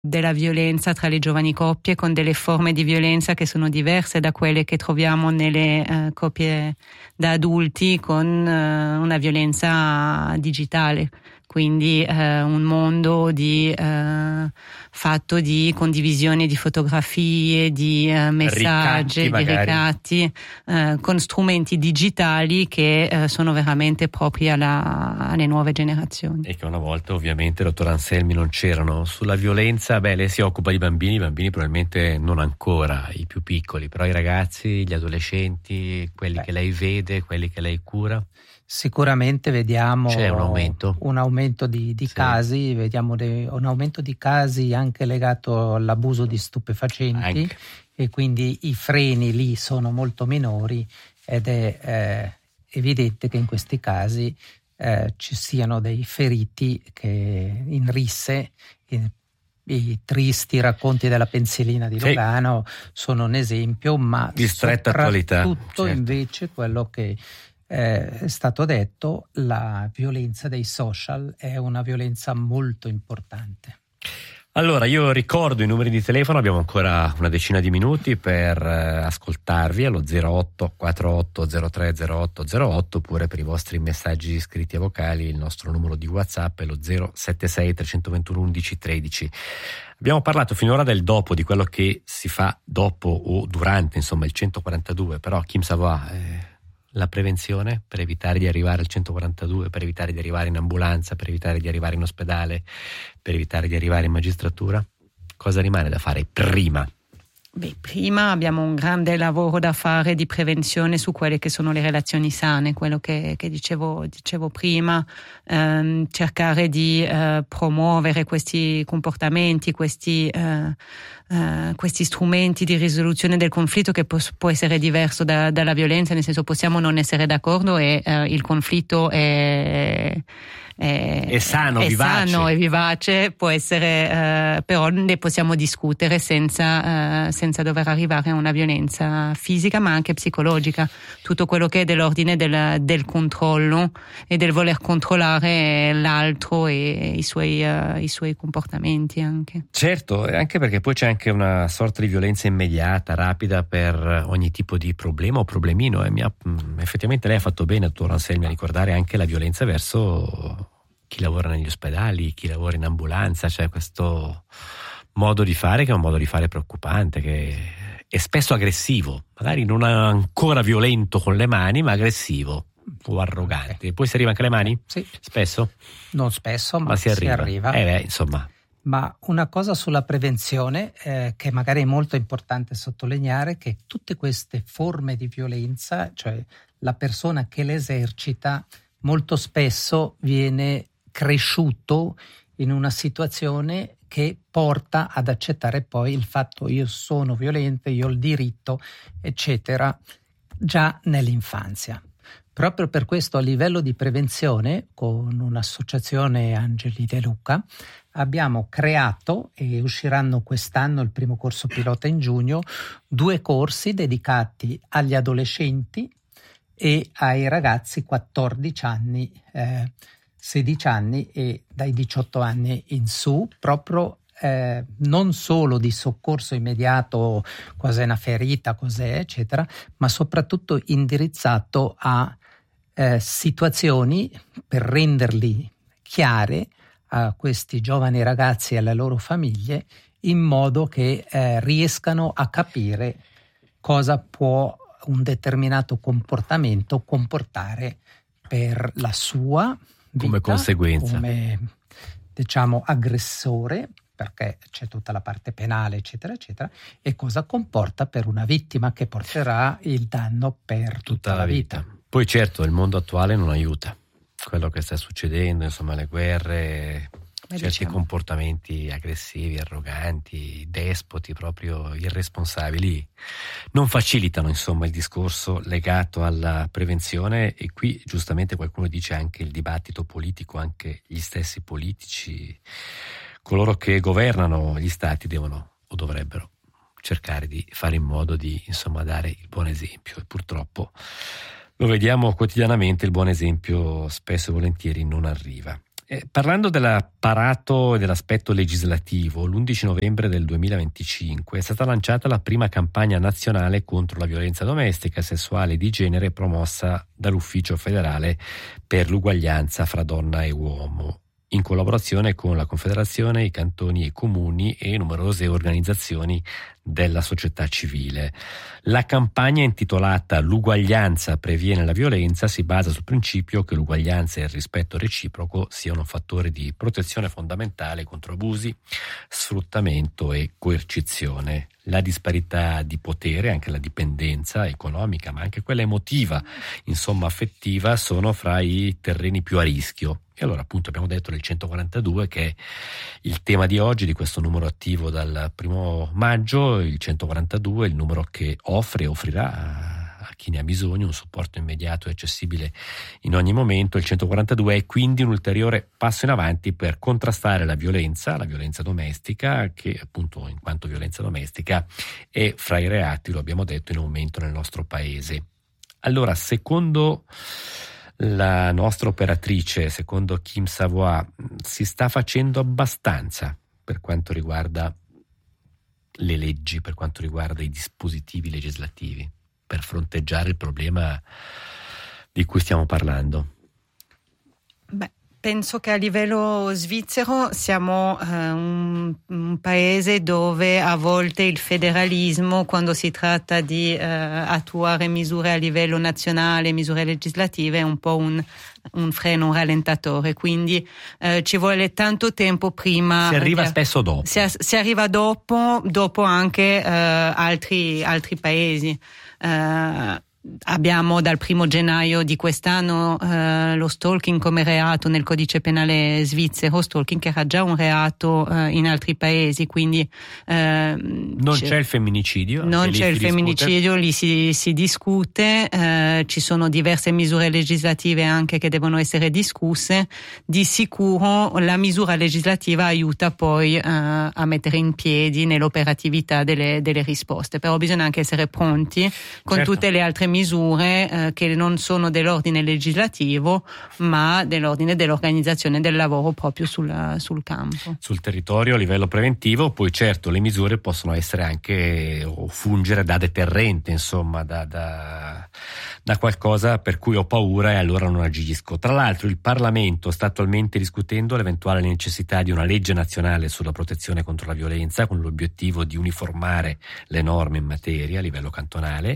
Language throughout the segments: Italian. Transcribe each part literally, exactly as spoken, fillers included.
della violenza tra le giovani coppie, con delle forme di violenza che sono diverse da quelle che troviamo nelle uh, coppie da adulti, con uh, una violenza digitale. Quindi eh, un mondo di eh, fatto di condivisione di fotografie, di eh, messaggi, ricatti, di ricatti, eh, con strumenti digitali che eh, sono veramente propri alla, alle nuove generazioni. E che una volta ovviamente, dottor Anselmi, non c'erano. Sulla violenza, beh, lei si occupa di bambini, i bambini probabilmente non ancora, i più piccoli, però i ragazzi, gli adolescenti, quelli beh. che lei vede, quelli che lei cura. Sicuramente vediamo c'è un aumento, un aumento di, di sì. casi, vediamo de, un aumento di casi anche legato all'abuso di stupefacenti anche. E quindi i freni lì sono molto minori ed è eh, evidente che in questi casi eh, ci siano dei feriti che in risse, in, i tristi racconti della pensilina di Lugano sì. sono un esempio, ma di stretta attualità. Soprattutto certo. invece quello che Eh, è stato detto, la violenza dei social è una violenza molto importante. Allora, io ricordo i numeri di telefono, abbiamo ancora una decina di minuti per eh, ascoltarvi allo zero otto quattro otto zero tre zero otto zero otto, oppure per i vostri messaggi scritti e vocali il nostro numero di WhatsApp è lo zero sette sei tre due uno undici tredici. Abbiamo parlato finora del dopo, di quello che si fa dopo o durante, insomma, il centoquarantadue, però Kim Savoie, eh, la prevenzione per evitare di arrivare al centoquarantadue, per evitare di arrivare in ambulanza, per evitare di arrivare in ospedale, per evitare di arrivare in magistratura? Cosa rimane da fare prima? Beh, prima abbiamo un grande lavoro da fare di prevenzione su quelle che sono le relazioni sane, quello che, che dicevo, dicevo prima, ehm, cercare di eh, promuovere questi comportamenti, questi, eh, eh, questi strumenti di risoluzione del conflitto che può, può essere diverso da, dalla violenza, nel senso possiamo non essere d'accordo e eh, il conflitto è... È, è sano, è vivace. sano e vivace, può essere, eh, però ne possiamo discutere senza, eh, senza dover arrivare a una violenza fisica ma anche psicologica. Tutto quello che è dell'ordine del, del controllo e del voler controllare l'altro e i suoi, uh, i suoi comportamenti anche. Certo, anche perché poi c'è anche una sorta di violenza immediata, rapida per ogni tipo di problema o problemino, e mi ha, effettivamente lei ha fatto bene, dottor Anselmi, a ricordare anche la violenza verso chi lavora negli ospedali, chi lavora in ambulanza. C'è questo modo di fare che è un modo di fare preoccupante, che è spesso aggressivo, magari non ancora violento con le mani, ma aggressivo o arrogante. E poi si arriva anche alle mani? Sì. Spesso? Non spesso, ma, ma si arriva. Si arriva. Eh beh, insomma. Ma una cosa sulla prevenzione eh, che magari è molto importante sottolineare, che tutte queste forme di violenza, cioè la persona che le esercita, molto spesso viene cresciuto in una situazione che porta ad accettare poi il fatto io sono violento, io ho il diritto, eccetera, già nell'infanzia. Proprio per questo a livello di prevenzione, con un'associazione Angeli De Luca, abbiamo creato, e usciranno quest'anno il primo corso pilota in giugno, due corsi dedicati agli adolescenti e ai ragazzi quattordici anni, eh, sedici anni e dai diciotto anni in su, proprio eh, non solo di soccorso immediato, cos'è una ferita, cos'è, eccetera, ma soprattutto indirizzato a eh, situazioni per renderli chiare a questi giovani ragazzi e alle loro famiglie, in modo che eh, riescano a capire cosa può un determinato comportamento comportare per la sua vita, come conseguenza, come diciamo aggressore, perché c'è tutta la parte penale, eccetera, eccetera, e cosa comporta per una vittima che porterà il danno per tutta, tutta la vita. vita. Poi certo il mondo attuale non aiuta, quello che sta succedendo, insomma le guerre, Beh, certi diciamo. comportamenti aggressivi, arroganti, despoti, proprio irresponsabili, non facilitano insomma il discorso legato alla prevenzione. E qui giustamente qualcuno dice anche il dibattito politico, anche gli stessi politici, coloro che governano gli stati devono o dovrebbero cercare di fare in modo di insomma dare il buon esempio, e purtroppo lo vediamo quotidianamente, il buon esempio spesso e volentieri non arriva. Eh, parlando dell'apparato e dell'aspetto legislativo, l'undici novembre del duemilaventicinque è stata lanciata la prima campagna nazionale contro la violenza domestica, sessuale e di genere promossa dall'Ufficio federale per l'uguaglianza fra donna e uomo, in collaborazione con la Confederazione, i cantoni e i comuni e numerose organizzazioni della società civile. La campagna, intitolata L'uguaglianza previene la violenza, si basa sul principio che l'uguaglianza e il rispetto reciproco siano un fattore di protezione fondamentale contro abusi, sfruttamento e coercizione. La disparità di potere, anche la dipendenza economica, ma anche quella emotiva, insomma affettiva, sono fra i terreni più a rischio. E allora appunto abbiamo detto del centoquarantadue, che è il tema di oggi, di questo numero attivo dal primo maggio. Il centoquarantadue è il numero che offre e offrirà a chi ne ha bisogno un supporto immediato e accessibile in ogni momento. Il centoquarantadue è quindi un ulteriore passo in avanti per contrastare la violenza, la violenza domestica, che appunto in quanto violenza domestica è fra i reati, lo abbiamo detto, in aumento nel nostro paese. Allora, secondo la nostra operatrice, secondo Kim Savoy, si sta facendo abbastanza per quanto riguarda le leggi, per quanto riguarda i dispositivi legislativi, per fronteggiare il problema di cui stiamo parlando? Beh, penso che a livello svizzero siamo eh, un, un paese dove a volte il federalismo, quando si tratta di eh, attuare misure a livello nazionale, misure legislative, è un po' un, un freno, un rallentatore, quindi eh, ci vuole tanto tempo prima. Si arriva eh, spesso dopo. Si, si arriva dopo, dopo anche eh, altri, altri paesi. Eh, Abbiamo dal primo gennaio di quest'anno eh, lo stalking come reato nel codice penale svizzero, stalking che era già un reato eh, in altri paesi, quindi eh, non c'è, c'è il femminicidio. Non c'è il femminicidio, lì si, si discute, eh, ci sono diverse misure legislative anche che devono essere discusse. Di sicuro la misura legislativa aiuta poi eh, a mettere in piedi nell'operatività delle, delle risposte, però bisogna anche essere pronti con certo. tutte le altre misure eh, che non sono dell'ordine legislativo ma dell'ordine dell'organizzazione del lavoro proprio sul, sul campo, sul territorio a livello preventivo. Poi certo le misure possono essere anche o fungere da deterrente, insomma da, da, da qualcosa per cui ho paura e allora non agisco. Tra l'altro il Parlamento sta attualmente discutendo l'eventuale necessità di una legge nazionale sulla protezione contro la violenza, con l'obiettivo di uniformare le norme in materia a livello cantonale.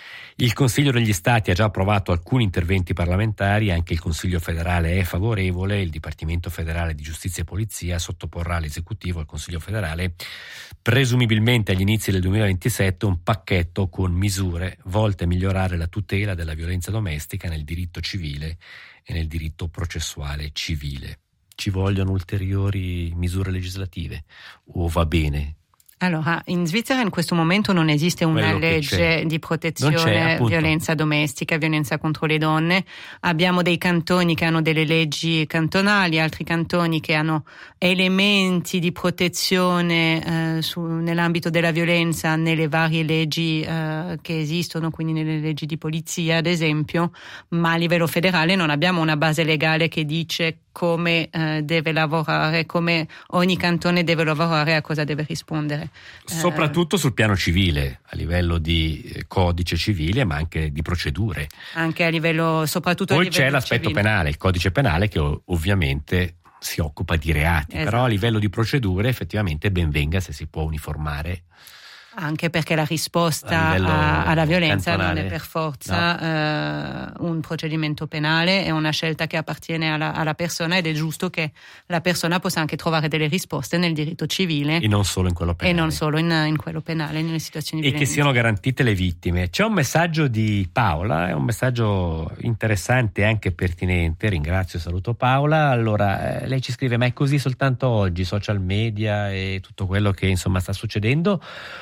Il Consiglio degli Stati ha già approvato alcuni interventi parlamentari, anche il Consiglio federale è favorevole, il Dipartimento federale di Giustizia e Polizia sottoporrà all'esecutivo, al Consiglio federale, presumibilmente agli inizi del duemilaventisette, un pacchetto con misure volte a migliorare la tutela della violenza domestica nel diritto civile e nel diritto processuale civile. Ci vogliono ulteriori misure legislative o va bene? Allora, in Svizzera in questo momento non esiste una Quello legge di protezione violenza domestica, violenza contro le donne. Abbiamo dei cantoni che hanno delle leggi cantonali, altri cantoni che hanno elementi di protezione eh, su, nell'ambito della violenza nelle varie leggi eh, che esistono, quindi nelle leggi di polizia ad esempio, ma a livello federale non abbiamo una base legale che dice come eh, deve lavorare, come ogni cantone deve lavorare, a cosa deve rispondere. Soprattutto sul piano civile, a livello di codice civile, ma anche di procedure. Anche a livello, soprattutto Poi a livello c'è l'aspetto civile. penale, il codice penale che ovviamente si occupa di reati, esatto. Però a livello di procedure effettivamente ben venga se si può uniformare. Anche perché la risposta a a, alla violenza cantonale. non è per forza no. eh, un procedimento penale, è una scelta che appartiene alla, alla persona ed è giusto che la persona possa anche trovare delle risposte nel diritto civile e non solo in quello penale. E non solo in, in quello penale, nelle situazioni e violente. che siano garantite le vittime. C'è un messaggio di Paola, è un messaggio interessante e anche pertinente, ringrazio e saluto Paola. Allora, eh, lei ci scrive: ma è così soltanto oggi, social media e tutto quello che insomma sta succedendo,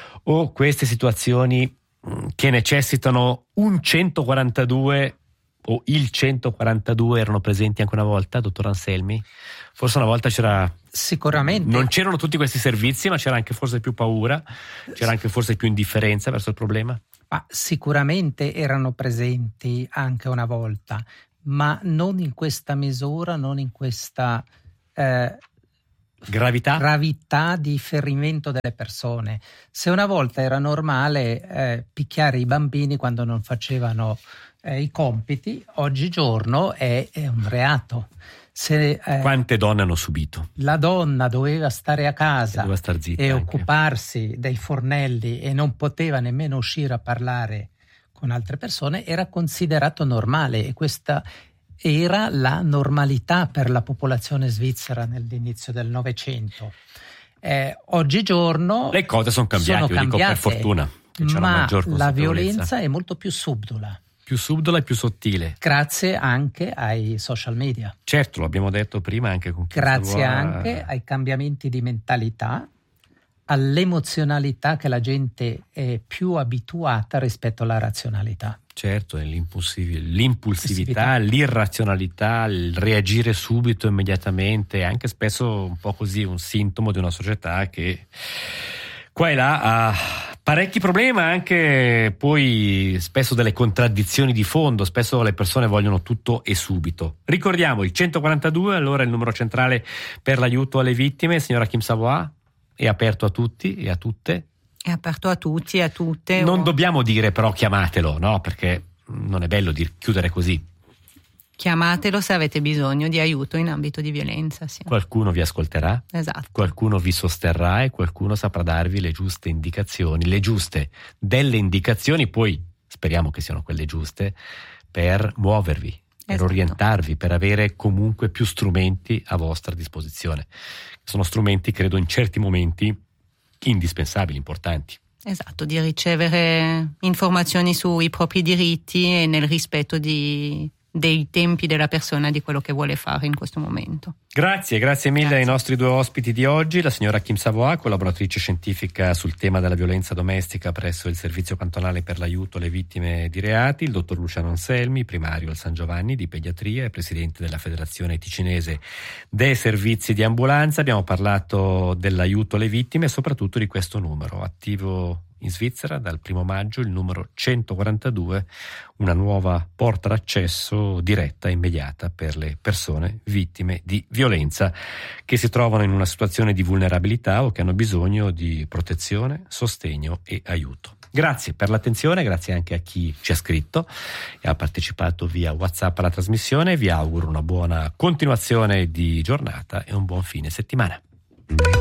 o queste situazioni che necessitano un centoquarantadue o il centoquarantadue erano presenti anche una volta, dottor Anselmi? Forse una volta c'era, sicuramente non c'erano tutti questi servizi, ma c'era anche forse più paura, c'era anche forse più indifferenza verso il problema. Ma sicuramente erano presenti anche una volta, ma non in questa misura, non in questa eh, Gravità? gravità di ferimento delle persone. Se una volta era normale eh, picchiare i bambini quando non facevano eh, i compiti, oggigiorno è, è un reato. Se, eh, Quante donne hanno subito? La donna doveva stare a casa doveva star zitta e anche. occuparsi dei fornelli e non poteva nemmeno uscire a parlare con altre persone, era considerato normale, e questa era la normalità per la popolazione svizzera nell'inizio del Novecento. Eh, oggigiorno le cose sono cambiate, sono io dico per cambiate, fortuna, che c'è una ma maggior la consapevolezza. violenza è molto più subdola. Più subdola e più sottile. Grazie anche ai social media. Certo, lo abbiamo detto prima anche con chi Grazie vuole... anche ai cambiamenti di mentalità, all'emozionalità che la gente è più abituata rispetto alla razionalità. Certo, l'impulsività, l'irrazionalità, il reagire subito, immediatamente, anche spesso un po' così un sintomo di una società che qua e là ha parecchi problemi, anche poi spesso delle contraddizioni di fondo, spesso le persone vogliono tutto e subito. Ricordiamo il centoquarantadue, allora il numero centrale per l'aiuto alle vittime. Signora Kim Savoy, è aperto a tutti e a tutte? È aperto a tutti e a tutte. Non o... dobbiamo dire però chiamatelo, no? Perché non è bello dir, chiudere così. Chiamatelo se avete bisogno di aiuto in ambito di violenza. Sì. Qualcuno vi ascolterà, esatto. Qualcuno vi sosterrà e qualcuno saprà darvi le giuste indicazioni, le giuste delle indicazioni, poi speriamo che siano quelle giuste, per muovervi, per esatto. orientarvi, per avere comunque più strumenti a vostra disposizione. Sono strumenti, credo, in certi momenti indispensabili, importanti. Esatto, di ricevere informazioni sui propri diritti e nel rispetto di, dei tempi della persona, di quello che vuole fare in questo momento. Grazie, grazie mille grazie. ai nostri due ospiti di oggi, la signora Kim Savoy, collaboratrice scientifica sul tema della violenza domestica presso il Servizio Cantonale per l'aiuto alle vittime di reati, il dottor Luciano Anselmi, primario al San Giovanni di pediatria e presidente della Federazione Ticinese dei Servizi di Ambulanza. Abbiamo parlato dell'aiuto alle vittime e soprattutto di questo numero attivo in Svizzera dal primo maggio, il numero centoquarantadue, una nuova porta d'accesso diretta e immediata per le persone vittime di violenza che si trovano in una situazione di vulnerabilità o che hanno bisogno di protezione, sostegno e aiuto. Grazie per l'attenzione, grazie anche a chi ci ha scritto e ha partecipato via WhatsApp alla trasmissione. Vi auguro una buona continuazione di giornata e un buon fine settimana.